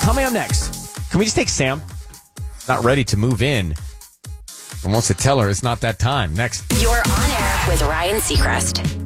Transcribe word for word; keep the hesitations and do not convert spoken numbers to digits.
Coming up next, can we just take Sam? Not ready to move in and wants to tell her it's not that time. Next. You're on air with Ryan Seacrest.